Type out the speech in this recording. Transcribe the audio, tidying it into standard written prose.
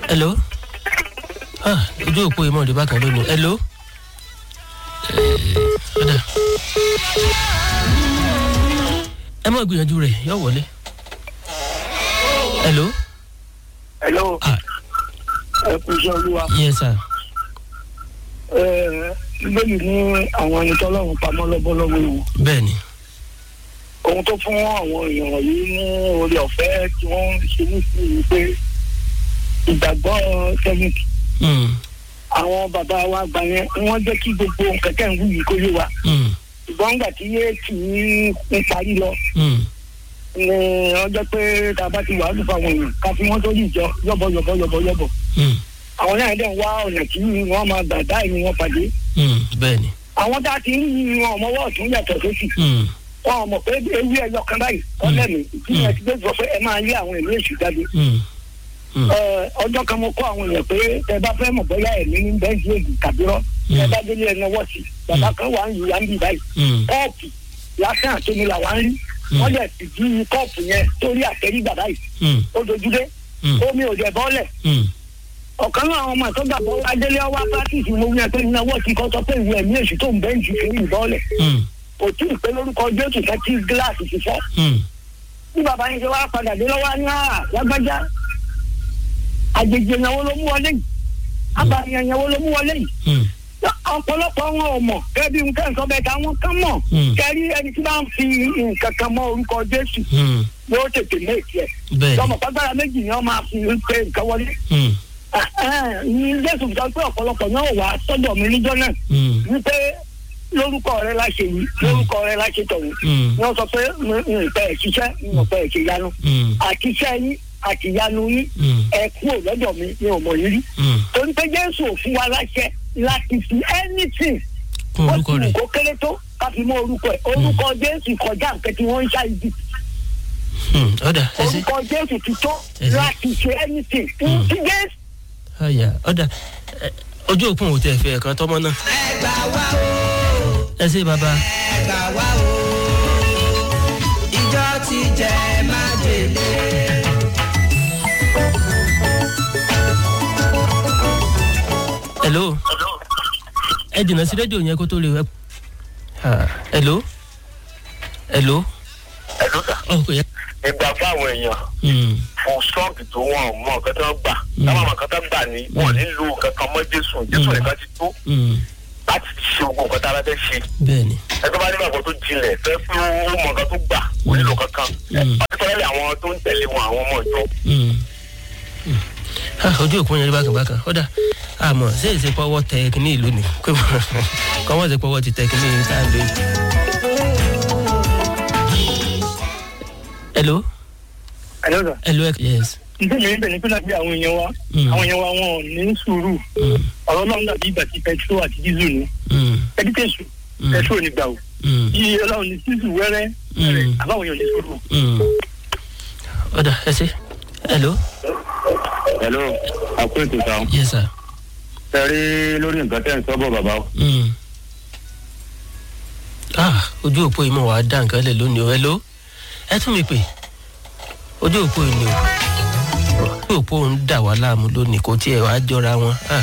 hello ojú òpó ìmọ̀ òde bákan lónìí hello ọ̀dà ẹ mọ̀ gbìyànjú rẹ̀ yóò wọlé hello. hello. ẹ kú iṣẹ́ olúwa. yes sir. bíbélì ní àwọn ẹni tọ́lọ́run pamọ́ lọ́bọ́lọ́wọ́ ewu. bẹ́ẹ̀ni. ohun tó fún àwọn èèyàn wọ̀nyí ní orí ọ̀fẹ́ tí wọ́n ń ṣe nísìnyí pé ìgbàgbọ́ sẹ́yìntì. àwọn bàbá wa gbà yẹn wọ́n jẹ́ kí gbogbo kẹ̀kẹ́ ń wú yìí kó yé wa. ṣùgbọ́n nígbà tí yé tì í ń parí lọ. ní ọjọ́ pé tá a bá ti wà á lù fáwọn èèyàn ká fi wọ́n sórí ìjọ yọ̀bọ̀. àwọn náà dẹ̀ ń wá ọ̀nà tí wọ́n máa gbà dá ẹ̀mí wọn pàdé. bẹ́ẹ̀ni. àwọn tá a ti ń yí wọn ọmọwọ́ ọ̀tún yàtọ̀ sósì. wọn mọ̀ pé ewé ẹyọ kan báyìí ọlẹ́mì ìpínlẹ̀ ti gbé sọ pé ẹ máa lé àwọn ìlú èṣù jáde. ọjọ́ kan mo kọ́ àwọn èèyàn pé ẹ bá fẹ́ mọ̀ bóyá ẹ̀mí ní bẹ́ẹ̀sì èdè tàbí rọ́ ẹ bá délé ẹ náwó sí bàbá kan wà ń yí yá ń bì báyìí kọ́ọ̀pù lásán àtẹnu là wá ń rí wọ́n dẹ̀ sì di kọ́ọ̀pù yẹn sórí àtẹrí bàbá yìí ó dojúdé omi ò dẹ̀ bọ́ọ̀lẹ̀ ọ̀kan náà àwọn ọmọ àtọ́gbà bọ́ adélé ọwá pátìsì mo wí ẹ pé náwó sí kọ́ sọ pé ìwé ẹ̀mí èṣù tó ń bẹ́ǹjì fún ìbọ́ọ̀lẹ̀ kò tí ì pé lórúkọ jésù fẹ́ kí gíláàsì ti fọ́ bí bàbá yẹn ṣe wá padà dé lọ́wọ́ ní lágbájá àjèjì ìyàwó ló mú wọlé yìí abàmìyàn ìyàwó ló mú wọlé yìí ọ̀pọ̀lọpọ̀ wọn ò mọ̀ kẹ́bí nǹkan nǹkan bẹ́ẹ̀ táwọn kan mọ̀ kẹ́rí ẹni tí bá ń fi nǹkan kan mọ́ orúkọ jésù yóò tètè méjì ẹ̀ lọ́mọ pàgbára méjì ni wọ́n máa fi pé nǹkan wọlé ní jésù sọ pé ọ̀pọ̀lọpọ̀ náà wà sọ́dọ̀ mi níjọ́ náà wípé lórúkọ rẹ láṣẹ yìí lórúkọ rẹ láṣẹ tọ̀hún wọ́n sọ pé ìpẹ́ ẹ̀ ṣiṣẹ́ ìpẹ́ ẹ̀ ṣe yanu àtiṣẹ́ yín àtìyanu yín ẹ kúrò lọ́dọ̀ mi ní ọmọ yìí rí torí pé jésù ò fún wa láṣẹ láti fi anything ó ti wù kó kéré tó ká fi mọ orúkọ ẹ̀ orúkọ jésù kọjá nǹkan tí wọ́n ń ṣá ibi orúkọ jésù ti tó láti ṣe anything ti jésù. ọ̀dà ojú òpin ò tẹ̀ fẹ́ ẹ̀kan tọ́mọ náà. ẹ gbà wá o. ẹ ṣe bàbá. ẹ gbà wá o. ìjọ ti jẹ májèlé. hello ẹ dènà sí rédíò yẹn kó tó lè wẹ. hello. hello sir. kò yẹ. ìgbà fáwọn èèyàn fún ṣọ́ọ̀kì tó wọ́n mọ̀ nǹkan tó ń gbà táwọn ọmọ kan tó ń gbà ní wọ́n nílò kankan mọ́ jésù nìkan ti tó láti ṣe ogun nǹkan tá a bá fẹ́ ṣe. bẹ́ẹ̀ni. ẹgbẹ́ bá nígbà kan tó jinlẹ̀ fẹ́ pé ó mọ nǹkan tó gbà kò nílò kankan. pàtíkọ́lẹ́lẹ̀ àwọn tó ń tẹ̀lé wọn àwọn ọmọ ìjọ. ojú òpó yẹn rí bákan ọ̀dà àmọ́ ṣé èsì pọ́wọ́ tẹ kíní ìlú ni kọ́ wọ́n ṣe pọ́wọ́ ti tẹ kíní sáàndó yìí. hello. hello sir. hello yes. nítorí ìbẹ̀ ní pé láti àwọn èèyàn wa wọn ò ní sùúrù ọ̀rọ̀ náà dàbí ìgbà tí pẹtrol àti dísù ní ẹdítẹ̀sù pẹtrol nígbà o yìí ọlọ́run ní dísù wẹ́rẹ́ àbáwọn èèyàn ní sùúrù. ọ̀dà ẹ ṣe hello. hello àpò ètò ìtàn. yes sir. tẹ̀rí lórí nǹkan tẹ̀ ń sọ́bọ̀ bàbá o. ojú òpó ìmọ̀ wàá dá nǹkan lẹ̀ lónìí o hello ẹ tún mi pè ojú òpó ìní o ojú òpó ń dà wá láàmú lónìí kò tiẹ̀ wá jọra wọn.